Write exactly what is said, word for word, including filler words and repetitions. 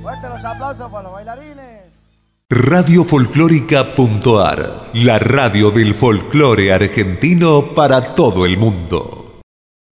Fuerte los aplausos para los bailarines. Radio Folclórica punto a r, la radio del folclore argentino para todo el mundo.